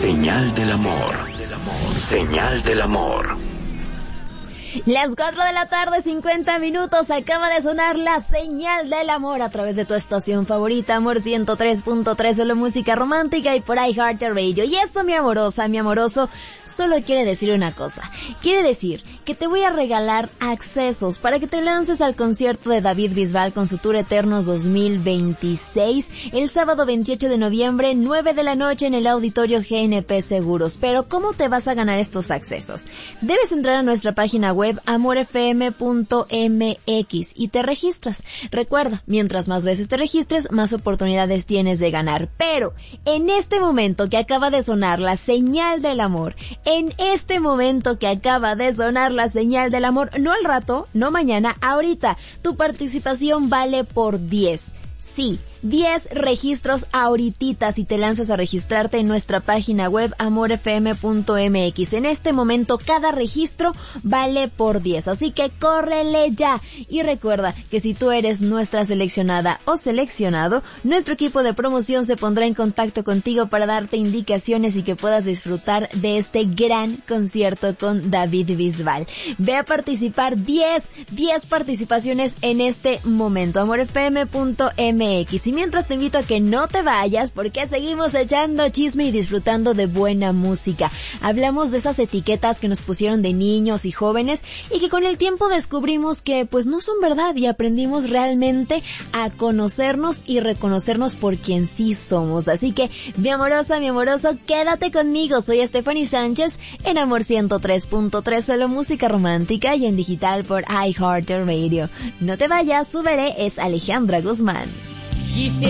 Señal del amor. Señal del amor. Las 4 de la tarde, 50 minutos, acaba de sonar la señal del amor a través de tu estación favorita, Amor 103.3, solo música romántica y por iHeartRadio. Y eso, mi amorosa, mi amoroso, solo quiere decir una cosa. Quiere decir que te voy a regalar accesos para que te lances al concierto de David Bisbal con su Tour Eternos 2026, el sábado 28 de noviembre, 9 de la noche en el Auditorio GNP Seguros. Pero, ¿cómo te vas a ganar estos accesos? Debes entrar a nuestra página web amorfm.mx y te registras. Recuerda, mientras más veces te registres, más oportunidades tienes de ganar. Pero en este momento que acaba de sonar la señal del amor, en este momento que acaba de sonar la señal del amor, no al rato, no mañana, ahorita, tu participación vale por 10. Sí, 10 registros ahorita si te lanzas a registrarte en nuestra página web amorfm.mx. En este momento cada registro vale por 10, así que córrele ya. Y recuerda que si tú eres nuestra seleccionada o seleccionado, nuestro equipo de promoción se pondrá en contacto contigo para darte indicaciones y que puedas disfrutar de este gran concierto con David Bisbal. Ve a participar, 10 participaciones en este momento, amorfm.mx. Y mientras te invito a que no te vayas porque seguimos echando chisme y disfrutando de buena música. Hablamos de esas etiquetas que nos pusieron de niños y jóvenes y que con el tiempo descubrimos que pues no son verdad y aprendimos realmente a conocernos y reconocernos por quien sí somos. Así que, mi amorosa, mi amoroso, quédate conmigo. Soy Stephanie Sánchez en Amor 103.3, solo música romántica y en digital por iHeartRadio. No te vayas, súbele, es Alejandra Guzmán. Quisiera